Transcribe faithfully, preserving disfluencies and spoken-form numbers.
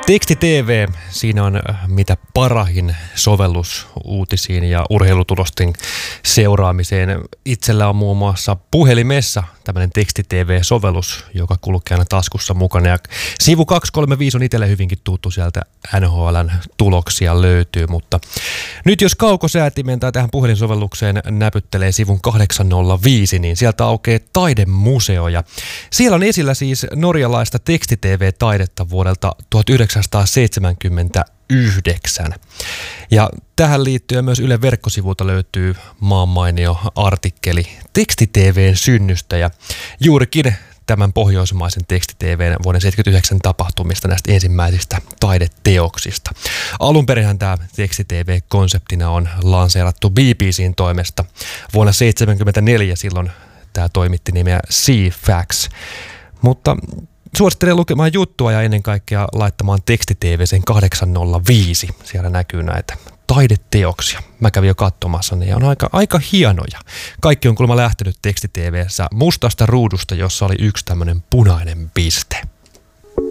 Teksti T V, siinä on mitä parahin sovellus uutisiin ja urheilutulosten seuraamiseen. Itsellä on muun muassa puhelimessa tämmöinen Teksti T V-sovellus, joka kulkee aina taskussa mukana. Ja sivu kaksisataakolmekymmentäviisi on itselle hyvinkin tuttu, sieltä N H L:n tuloksia löytyy, mutta nyt jos kaukosäätimen tai tähän puhelinsovellukseen näpyttelee sivun kahdeksansataaviisi, niin sieltä aukeaa taidemuseo. Ja siellä on esillä siis norjalaista Teksti T V-taidetta vuodelta tuhatYhdeksänsataaseitsemänkymmentäyhdeksän. Ja tähän liittyen myös Ylen verkkosivulta löytyy maanmainio artikkeli Teksti T V:n synnystä ja juurikin tämän pohjoismaisen Teksti T V:n vuoden seitsemänkymmentäyhdeksän tapahtumista, näistä ensimmäisistä taideteoksista. Alun perinhän tämä Teksti T V-konseptina on lanseerattu B B C:n toimesta. Vuonna seitsemänkymmentäneljä silloin tämä toimitti nimeä C-Fax. Mutta suosittelen lukemaan juttua ja ennen kaikkea laittamaan Teksti T V sen kahdeksansataaviisi. Siellä näkyy näitä taideteoksia. Mä kävin jo katsomassa ne ja on aika, aika hienoja. Kaikki on kuulemma lähtenyt Teksti T V:ssä mustasta ruudusta, jossa oli yksi tämmöinen punainen piste.